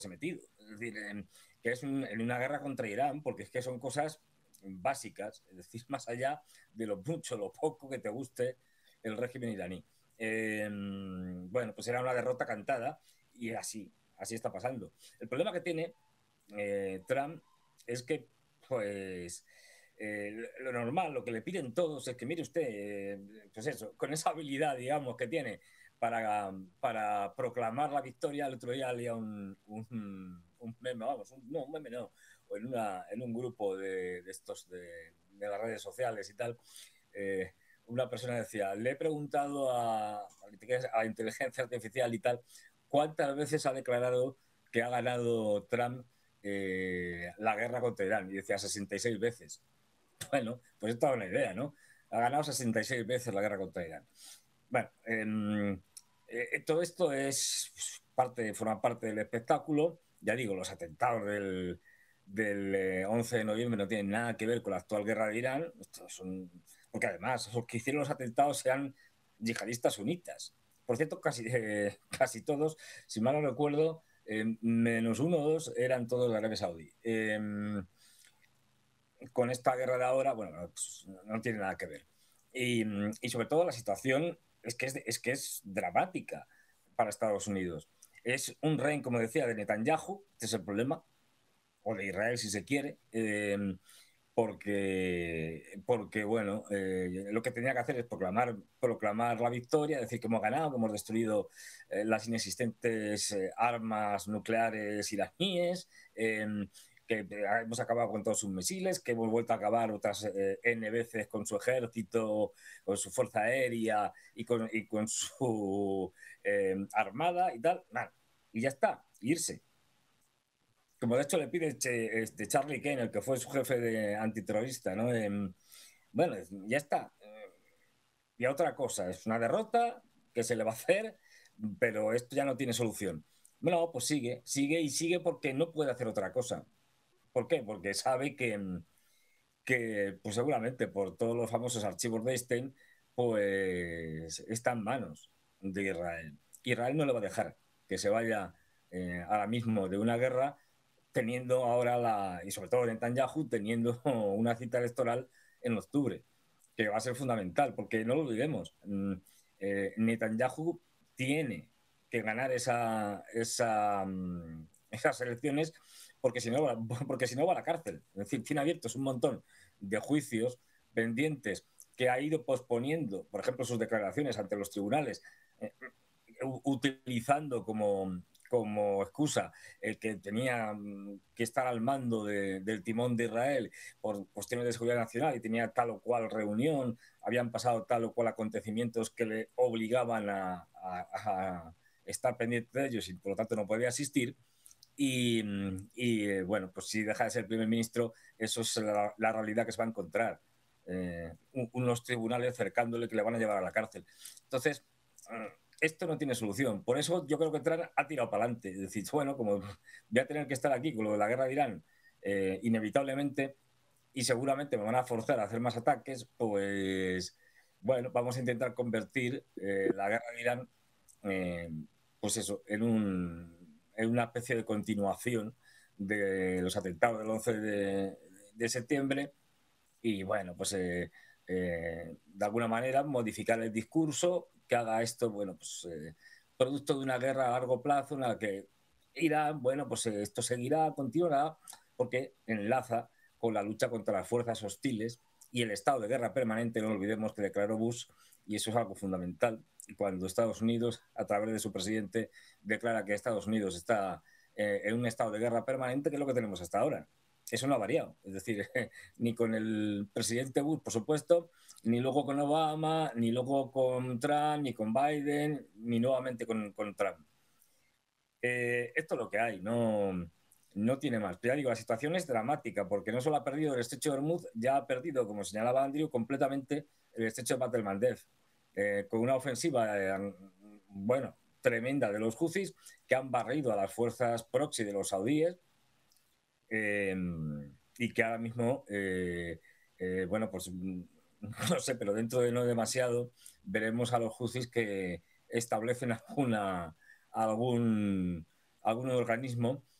se ha metido. Es decir, que es en una guerra contra Irán, porque es que son cosas básicas, es decir, más allá de lo mucho, lo poco que te guste el régimen iraní. Bueno, pues era una derrota cantada y así está pasando. El problema que tiene Trump es que, pues, lo normal, lo que le piden todos es que, mire usted, pues eso, con esa habilidad, digamos, que tiene para proclamar la victoria, el otro día leía un meme, vamos, un meme no, o en un grupo de estos de las redes sociales y tal, una persona decía, le he preguntado a inteligencia artificial y tal, ¿cuántas veces ha declarado que ha ganado Trump la guerra contra Irán? Y decía 66 veces. Bueno, pues esto da una idea, ¿no? Ha ganado 66 veces la guerra contra Irán. Bueno, todo esto forma parte del espectáculo. Ya digo, los atentados del 11 de noviembre no tienen nada que ver con la actual guerra de Irán. Porque además, los que hicieron los atentados eran yihadistas sunitas. Por cierto, casi todos, si mal no recuerdo, menos uno o dos, eran todos de Arabia Saudí. Con esta guerra de ahora, bueno, pues no tiene nada que ver. Y sobre todo la situación es que es dramática para Estados Unidos. Es un rehén, como decía, de Netanyahu, este es el problema, o de Israel si se quiere, porque bueno, lo que tenía que hacer es proclamar la victoria, decir que hemos ganado, que hemos destruido las inexistentes armas nucleares iraníes, que hemos acabado con todos sus misiles, que hemos vuelto a acabar otras N veces con su ejército, con su fuerza aérea y con su armada y tal. Nada, y ya está, irse. Como de hecho le pide Charlie Kane, el que fue su jefe de antiterrorista, ¿no? Bueno, ya está. Y otra cosa, es una derrota que se le va a hacer, pero esto ya no tiene solución. Bueno, pues sigue y sigue porque no puede hacer otra cosa. ¿Por qué? Porque sabe que pues seguramente por todos los famosos archivos de Einstein, pues está en manos de Israel. Israel no le va a dejar que se vaya ahora mismo de una guerra teniendo ahora y sobre todo Netanyahu, teniendo una cita electoral en octubre, que va a ser fundamental, porque no lo olvidemos, Netanyahu tiene que ganar esas elecciones porque si no va a la cárcel. Es decir, tiene abiertos un montón de juicios pendientes que ha ido posponiendo, por ejemplo, sus declaraciones ante los tribunales, eh, utilizando como excusa el que tenía que estar al mando del timón de Israel por cuestiones de seguridad nacional y tenía tal o cual reunión, habían pasado tal o cual acontecimientos que le obligaban a estar pendiente de ellos y por lo tanto no podía asistir. Bueno, pues si deja de ser primer ministro, eso es la realidad que se va a encontrar. Unos tribunales cercándole que le van a llevar a la cárcel. Entonces, esto no tiene solución. Por eso yo creo que Trump ha tirado para adelante. Es decir, bueno, como voy a tener que estar aquí con lo de la guerra de Irán, inevitablemente, y seguramente me van a forzar a hacer más ataques, pues bueno, vamos a intentar convertir la guerra de Irán, eh, pues eso, en una especie de continuación de los atentados del 11 de septiembre y bueno, pues de alguna manera modificar el discurso, que haga esto, bueno, pues producto de una guerra a largo plazo en la que Irán, bueno, pues esto seguirá, continuará, porque enlaza con la lucha contra las fuerzas hostiles y el estado de guerra permanente, no olvidemos que declaró Bush, y eso es algo fundamental. Y cuando Estados Unidos, a través de su presidente, declara que Estados Unidos está en un estado de guerra permanente, que es lo que tenemos hasta ahora. Eso no ha variado. Es decir, ni con el presidente Bush, por supuesto, ni luego con Obama, ni luego con Trump, ni con Biden, ni nuevamente con Trump. Esto es lo que hay, no tiene más. Pero ya digo, la situación es dramática, porque no solo ha perdido el estrecho de Hormuz, ya ha perdido, como señalaba Andrew, completamente el estrecho de Bab el Mandeb, con una ofensiva, bueno, tremenda de los Houthis, que han barrido a las fuerzas proxy de los saudíes, eh, y que ahora mismo, bueno, pues no sé, pero dentro de no demasiado veremos a los Houthis que establecen algún algún organismo